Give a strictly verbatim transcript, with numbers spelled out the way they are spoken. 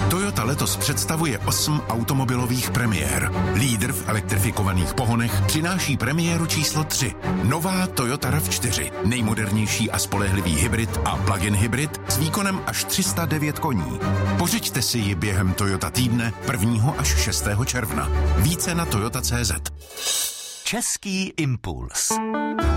Toyota letos představuje osm automobilových premiér. Lídr v elektrifikovaných pohonech přináší premiéru číslo tři. Nová Toyota RAV čtyři. Nejmodernější a spolehlivý hybrid a plug-in hybrid s výkonem až tři sta devět koní. Pořiďte si ji během Toyota týdne prvního až šestého června. Více na toyota tečka cé zet. Český impuls.